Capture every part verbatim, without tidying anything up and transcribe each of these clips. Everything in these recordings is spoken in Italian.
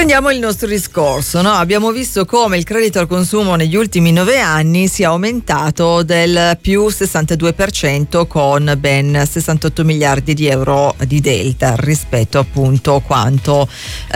Riprendiamo il nostro discorso, no? Abbiamo visto come il credito al consumo negli ultimi nove anni sia aumentato del più sessantadue per cento, con ben sessantotto miliardi di euro di delta rispetto appunto a quanto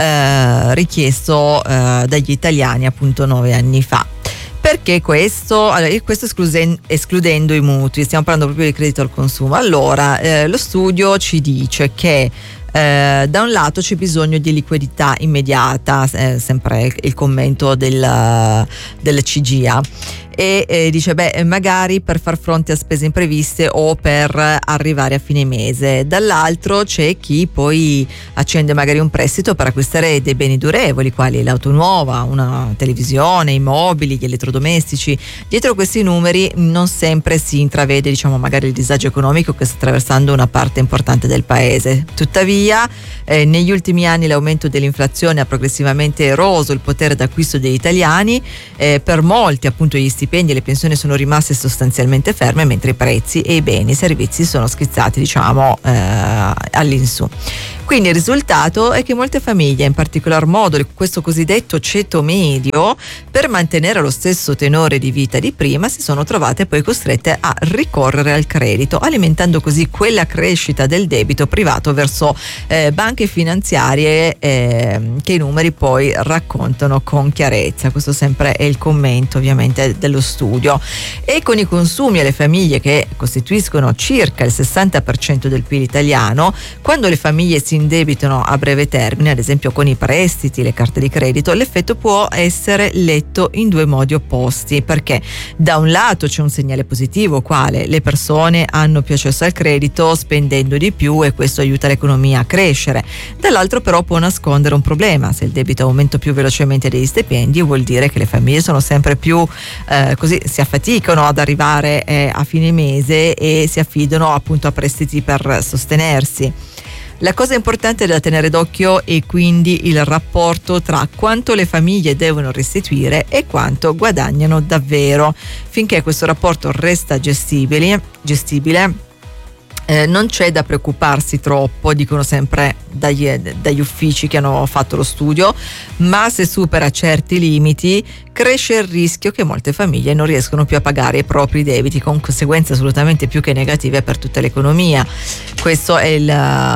eh, richiesto eh, dagli italiani appunto nove anni fa. Perché questo? Allora, questo escluden- escludendo i mutui, stiamo parlando proprio di credito al consumo. Allora, eh, lo studio ci dice che Eh, da un lato c'è bisogno di liquidità immediata, eh, sempre il, il commento del, del C G A, e eh, dice beh magari per far fronte a spese impreviste o per arrivare a fine mese. Dall'altro c'è chi poi accende magari un prestito per acquistare dei beni durevoli quali l'auto nuova, una televisione, i mobili, gli elettrodomestici. Dietro questi numeri non sempre si intravede, diciamo, magari il disagio economico che sta attraversando una parte importante del paese. Tuttavia eh, negli ultimi anni l'aumento dell'inflazione ha progressivamente eroso il potere d'acquisto degli italiani. Eh, per molti appunto gli stipendi e le pensioni sono rimaste sostanzialmente ferme, mentre i prezzi e i beni e i servizi sono schizzati, diciamo, eh, all'insù. Quindi il risultato è che molte famiglie, in particolar modo questo cosiddetto ceto medio, per mantenere lo stesso tenore di vita di prima, si sono trovate poi costrette a ricorrere al credito, alimentando così quella crescita del debito privato verso eh, banche finanziarie eh, che i numeri poi raccontano con chiarezza. Questo sempre è il commento ovviamente dello studio. E con i consumi alle famiglie, che costituiscono circa il sessanta per cento del P I L italiano, quando le famiglie si indebitano a breve termine, ad esempio con i prestiti, le carte di credito, l'effetto può essere letto in due modi opposti, perché da un lato c'è un segnale positivo, quale le persone hanno più accesso al credito spendendo di più e questo aiuta l'economia a crescere. Dall'altro però può nascondere un problema: se il debito aumenta più velocemente degli stipendi, vuol dire che le famiglie sono sempre più eh, così si affaticano ad arrivare eh, a fine mese e si affidano appunto a prestiti per sostenersi. La cosa importante da tenere d'occhio è quindi il rapporto tra quanto le famiglie devono restituire e quanto guadagnano davvero. Finché questo rapporto resta gestibile, gestibile Eh, non c'è da preoccuparsi troppo, dicono sempre dagli, dagli uffici che hanno fatto lo studio, ma se supera certi limiti cresce il rischio che molte famiglie non riescono più a pagare i propri debiti, con conseguenze assolutamente più che negative per tutta l'economia. Questo è il,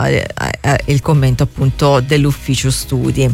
è il commento appunto dell'ufficio studi.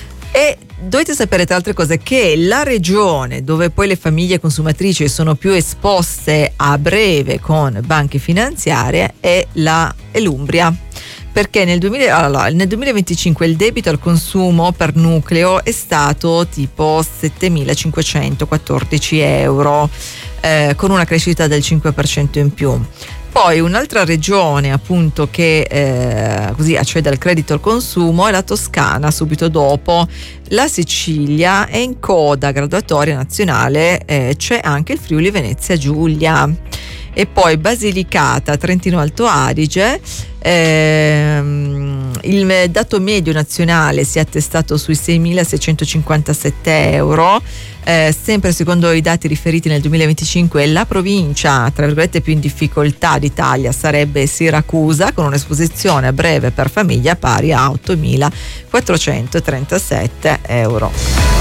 E dovete sapere, tra altre cose, che la regione dove poi le famiglie consumatrici sono più esposte a breve con banche finanziarie è la è l'Umbria, perché nel, duemila, allora, nel duemilaventicinque il debito al consumo per nucleo è stato tipo settemilacinquecentoquattordici euro, eh, con una crescita del cinque per cento in più. Poi un'altra regione appunto che eh, così accede al credito al consumo è la Toscana, subito dopo la Sicilia, e in coda graduatoria nazionale eh, c'è anche il Friuli Venezia Giulia. E poi Basilicata, Trentino Alto Adige, ehm, il dato medio nazionale si è attestato sui seimilaseicentocinquantasette euro, eh, sempre secondo i dati riferiti nel duemilaventicinque la provincia tra virgolette più in difficoltà d'Italia sarebbe Siracusa, con un'esposizione a breve per famiglia pari a ottomilaquattrocentotrentasette euro.